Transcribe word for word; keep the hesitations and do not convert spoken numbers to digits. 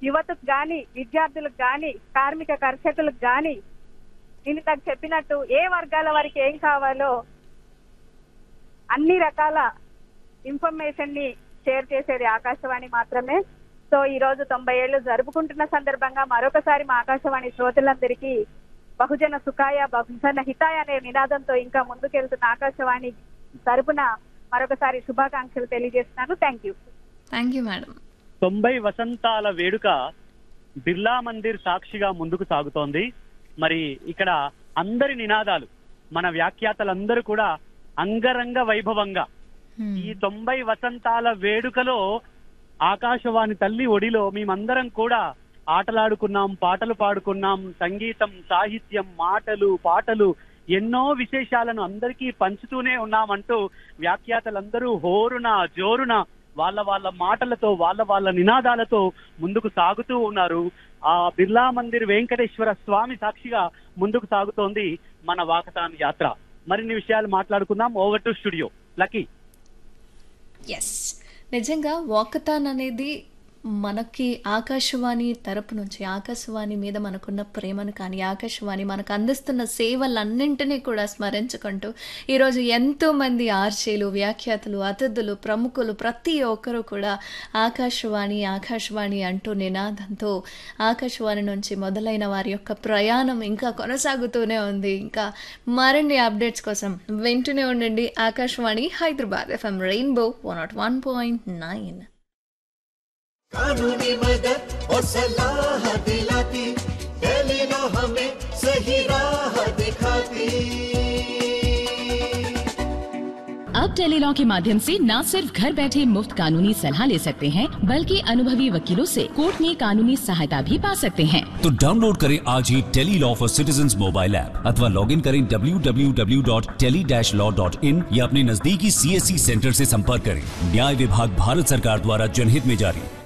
యువతకు గాని, విద్యార్థులకు గాని, కార్మిక కర్షకులకు గాని, నేను నాకు చెప్పినట్టు ఏ వర్గాల వారికి ఏం కావాలో అన్ని రకాల ఇన్ఫర్మేషన్ ని షేర్ చేసేది ఆకాశవాణి మాత్రమే. సో ఈ రోజు తొంభై ఏళ్లు జరుపుకుంటున్న సందర్భంగా మరొకసారి మా ఆకాశవాణి శ్రోతలందరికీ బహుజన సుఖాయ బహుజన హితాయ అనే నినాదంతో ఇంకా ముందుకెళ్తున్న ఆకాశవాణి తరపున మరొకసారి శుభాకాంక్షలు తెలియజేస్తున్నాను. Thank you. Thank you madam. తొంభై వసంతాల వేడుక బిర్లా మందిర్ సాక్షిగా ముందుకు సాగుతోంది. మరి ఇక్కడ అందరి నినాదాలు, మన వ్యాఖ్యాతలందరూ కూడా అంగరంగ వైభవంగా ఈ తొంభై వసంతాల వేడుకలో ఆకాశవాణి తల్లి ఒడిలో మేమందరం కూడా ఆటలాడుకున్నాం, పాటలు పాడుకున్నాం, సంగీతం, సాహిత్యం, మాటలు, పాటలు, ఎన్నో విశేషాలను అందరికీ పంచుతూనే ఉన్నామంటూ వ్యాఖ్యాతలందరూ హోరున జోరున వాళ్ళ వాళ్ళ మాటలతో, వాళ్ళ వాళ్ళ నినాదాలతో ముందుకు సాగుతూ ఉన్నారు. ఆ బిర్లా మందిర్ వెంకటేశ్వర స్వామి సాక్షిగా ముందుకు సాగుతోంది మన వాకథాన్ యాత్ర. మరిన్ని విషయాలు మాట్లాడుకుందాం. Over to studio. Lucky. Yes, నిజంగా వాకథాన్ అనేది మనకి ఆకాశవాణి తరపు నుంచి, ఆకాశవాణి మీద మనకున్న ప్రేమను కానీ, ఆకాశవాణి మనకు అందిస్తున్న సేవలన్నింటినీ కూడా స్మరించుకుంటూ ఈరోజు ఎంతోమంది ఆర్జేలు, వ్యాఖ్యాతలు, అతిథులు, ప్రముఖులు ప్రతి ఒక్కరూ కూడా ఆకాశవాణి ఆకాశవాణి అంటూ నినాదంతో ఆకాశవాణి నుంచి మొదలైన వారి యొక్క ప్రయాణం ఇంకా కొనసాగుతూనే ఉంది. ఇంకా మరిన్ని అప్డేట్స్ కోసం వింటూనే ఉండండి Akashvani Hyderabad FM rainbow one not one point nine. कानूनी मदद और सलाह दिलाती, टेलीलॉ हमें सही राह दिखाती। अब टेलीलॉ के माध्यम से न सिर्फ घर बैठे मुफ्त कानूनी सलाह ले सकते हैं, बल्कि अनुभवी वकीलों से कोर्ट में कानूनी सहायता भी पा सकते हैं। तो डाउनलोड करें आज ही Tele-Law for citizens mobile app अथवा लॉग इन करें W W W dot tele dash law dot in या अपने नजदीकी सी एस सी सेंटर से संपर्क करें। न्याय विभाग भारत सरकार द्वारा जनहित में जारी।